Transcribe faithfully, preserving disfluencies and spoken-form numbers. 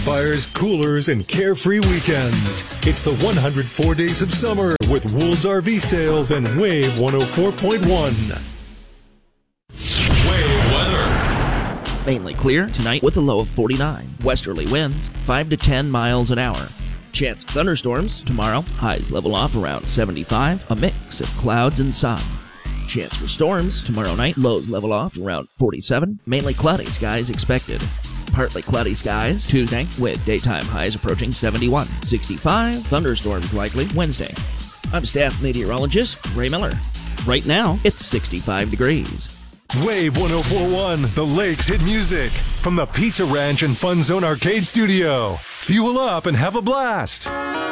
Fires, coolers, and carefree weekends. It's the one hundred four Days of Summer with Wool's R V Sales and Wave one oh four point one. Wave weather. Mainly clear tonight with a low of forty-nine. Westerly winds five to ten miles an hour. Chance of thunderstorms tomorrow. Highs level off around seventy-five. A mix of clouds and sun. Chance for storms tomorrow night. Lows level off around forty-seven. Mainly cloudy skies expected. Partly cloudy skies Tuesday with daytime highs approaching seventy-one. sixty-five. Thunderstorms likely Wednesday. I'm staff meteorologist Ray Miller. Right now, it's sixty-five degrees. Wave one oh four point one, the Lakes hit music. From the Pizza Ranch and Fun Zone Arcade Studio. Fuel up and have a blast.